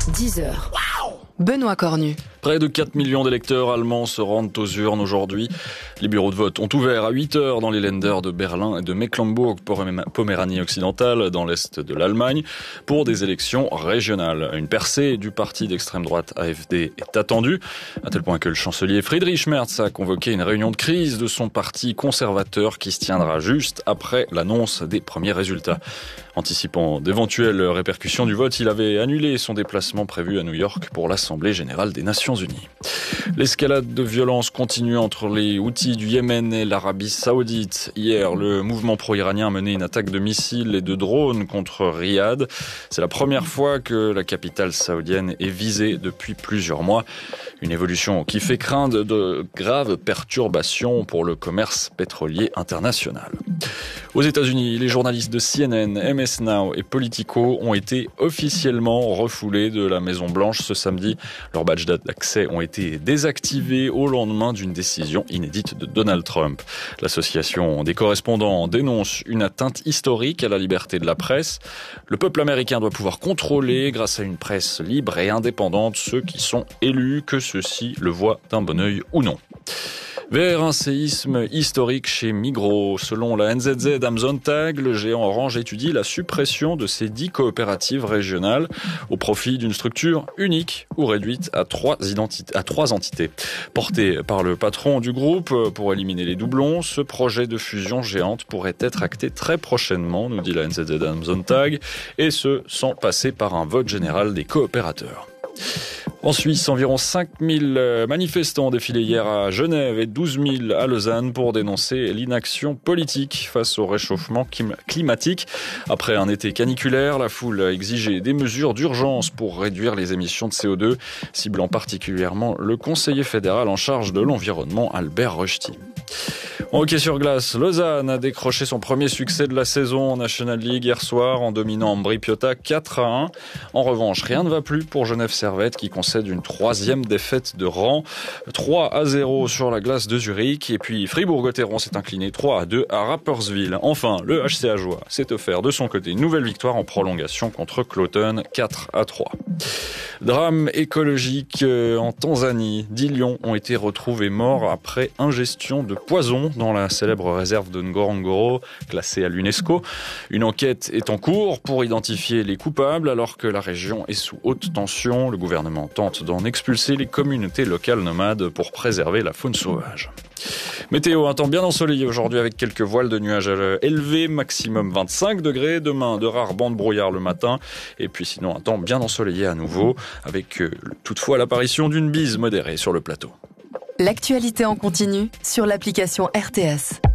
10h. Benoît Cornu. Près de 4 millions d'électeurs allemands se rendent aux urnes aujourd'hui. Les bureaux de vote ont ouvert à 8h dans les Länder de Berlin et de Mecklembourg-Poméranie occidentale, dans l'est de l'Allemagne, pour des élections régionales. Une percée du parti d'extrême droite AfD est attendue, à tel point que le chancelier Friedrich Merz a convoqué une réunion de crise de son parti conservateur qui se tiendra juste après l'annonce des premiers résultats. Anticipant d'éventuelles répercussions du vote, il avait annulé son déplacement prévu à New York pour l'Assemblée générale des Nations Unies. L'escalade de violence continue entre les Houthis du Yémen et l'Arabie Saoudite. Hier, le mouvement pro-iranien a mené une attaque de missiles et de drones contre Riyad. C'est la première fois que la capitale saoudienne est visée depuis plusieurs mois. Une évolution qui fait craindre de graves perturbations pour le commerce pétrolier international. Aux États-Unis, les journalistes de CNN, MS Now et Politico ont été officiellement refoulés de la Maison-Blanche ce samedi. Leurs badges d'accès ont été désactivés au lendemain d'une décision inédite de Donald Trump. L'association des correspondants dénonce une atteinte historique à la liberté de la presse. Le peuple américain doit pouvoir contrôler, grâce à une presse libre et indépendante, ceux qui sont élus, que ceux-ci le voient d'un bon œil ou non. Vers un séisme historique chez Migros. Selon la NZZ Amazon Tag, le géant Orange étudie la suppression de ses 10 coopératives régionales au profit d'une structure unique ou réduite à 3 entités. Porté par le patron du groupe pour éliminer les doublons, ce projet de fusion géante pourrait être acté très prochainement, nous dit la NZZ Amazon Tag, et ce, sans passer par un vote général des coopérateurs. En Suisse, environ 5000 manifestants ont défilé hier à Genève et 12 000 à Lausanne pour dénoncer l'inaction politique face au réchauffement climatique. Après un été caniculaire, la foule a exigé des mesures d'urgence pour réduire les émissions de CO2, ciblant particulièrement le conseiller fédéral en charge de l'environnement, Albert Rösti. En hockey sur glace, Lausanne a décroché son premier succès de la saison en National League hier soir en dominant Ambri-Piotta 4-1. En revanche, rien ne va plus pour Genève Servette qui concède une 3e défaite de rang. 3-0 sur la glace de Zurich. Et puis Fribourg-Gotteron s'est incliné 3-2 à Rapperswil. Enfin, le HC Ajoie s'est offert de son côté une nouvelle victoire en prolongation contre Cloton 4-3. Drame écologique en Tanzanie. 10 lions ont été retrouvés morts après ingestion de poison dans la célèbre réserve de Ngorongoro, classée à l'UNESCO. Une enquête est en cours pour identifier les coupables alors que la région est sous haute tension. Le gouvernement tente d'en expulser les communautés locales nomades pour préserver la faune sauvage. Météo, un temps bien ensoleillé aujourd'hui avec quelques voiles de nuages élevés, maximum 25 degrés. Demain, de rares bancs de brouillard le matin. Et puis sinon, un temps bien ensoleillé à nouveau, avec toutefois l'apparition d'une bise modérée sur le plateau. L'actualité en continu sur l'application RTS.